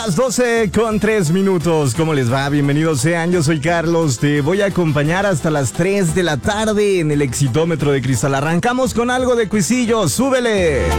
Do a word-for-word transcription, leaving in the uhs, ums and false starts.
Las doce con tres minutos, ¿cómo les va? Bienvenidos sean, yo soy Carlos, te voy a acompañar hasta las tres de la tarde en el Exitómetro de Cristal. Arrancamos con algo de cuisillo, súbele.